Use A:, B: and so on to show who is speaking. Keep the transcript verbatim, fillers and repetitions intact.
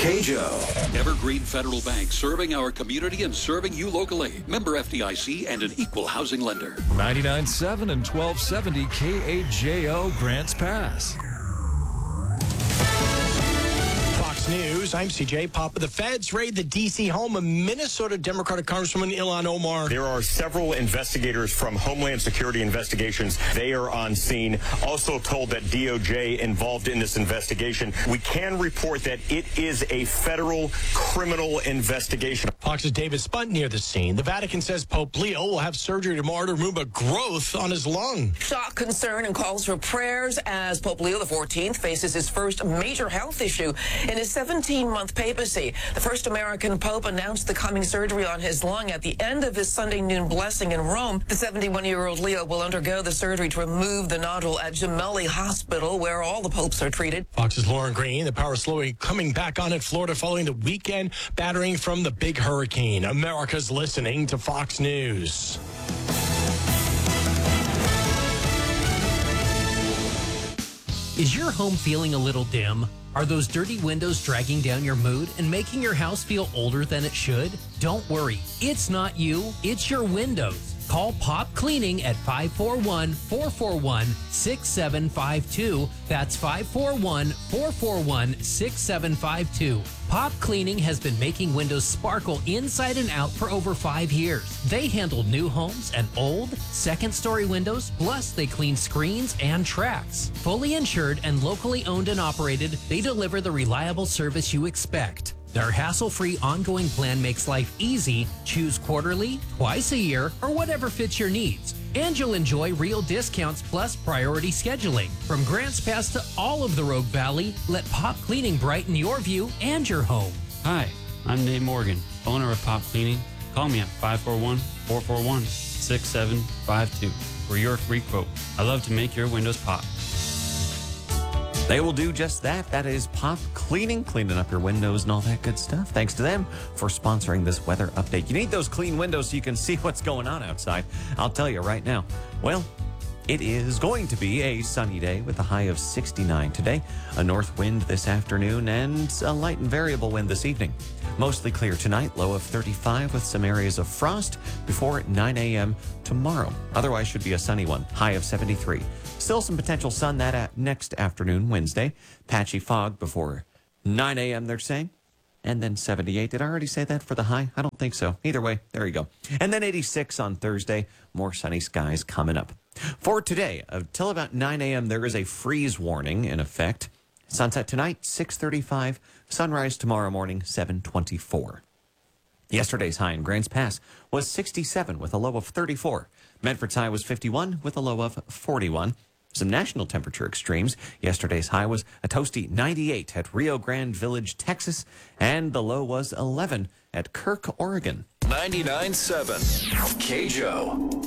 A: K J O.
B: Evergreen Federal Bank, serving our community and serving you locally. Member F D I C and an equal housing lender.
C: ninety-nine point seven and twelve seventy K A J O Grants Pass.
D: Fox News, I'm C J Papa. The feds raid the D C home of Minnesota Democratic Congresswoman Ilhan Omar.
E: There are several investigators from Homeland Security Investigations. They are on scene. Also told that D O J involved in this investigation. We can report that it is a federal criminal investigation.
D: Fox's David Spunt near the scene. The Vatican says Pope Leo will have surgery tomorrow to remove a growth on his lung.
F: Shock, concern, and calls for prayers as Pope Leo the fourteenth faces his first major health issue in his seventeen-month papacy. The first American pope announced the coming surgery on his lung at the end of his Sunday noon blessing in Rome. The seventy-one-year-old Leo will undergo the surgery to remove the nodule at Gemelli Hospital, where all the popes are treated.
D: Fox's Lauren Green. The power slowly coming back on in Florida following the weekend battering from the big hurricane. America's listening to Fox News.
G: Is your home feeling a little dim? Are those dirty windows dragging down your mood and making your house feel older than it should? Don't worry, it's not you, it's your windows. Call Pop Cleaning at five four one, four four one, six seven five two. That's five four one, four four one, six seven five two. Pop Cleaning has been making windows sparkle inside and out for over five years. They handle new homes and old, second-story windows, plus they clean screens and tracks. Fully insured and locally owned and operated, they deliver the reliable service you expect. Their hassle-free ongoing plan makes life easy. Choose quarterly, twice a year, or whatever fits your needs. And you'll enjoy real discounts plus priority scheduling. From Grants Pass to all of the Rogue Valley, let Pop Cleaning brighten your view and your home.
H: Hi, I'm Nate Morgan, owner of Pop Cleaning. Call me at five four one, four four one, six seven five two for your free quote. I love to make your windows pop.
I: They will do just that. That is Pop Cleaning, cleaning up your windows and all that good stuff. Thanks to them for sponsoring this weather update. You need those clean windows so you can see what's going on outside. I'll tell you right now. Well, it is going to be a sunny day with a high of sixty-nine today, a north wind this afternoon, and a light and variable wind this evening. Mostly clear tonight, low of thirty-five with some areas of frost before nine a.m. tomorrow. Otherwise should be a sunny one, high of seventy-three. Still some potential sun that uh, next afternoon, Wednesday. Patchy fog before nine a.m. they're saying. And then seventy-eight. Did I already say that for the high? I don't think so. Either way, there you go. And then eighty-six on Thursday. More sunny skies coming up. For today, until about nine a.m., there is a freeze warning in effect. Sunset tonight, six thirty-five. Sunrise tomorrow morning, seven twenty-four. Yesterday's high in Grants Pass was sixty-seven with a low of thirty-four. Medford's high was fifty-one with a low of forty-one. Some national temperature extremes. Yesterday's high was a toasty ninety-eight at Rio Grande Village, Texas, and the low was eleven at Kirk, Oregon.
A: ninety-nine point seven K J O.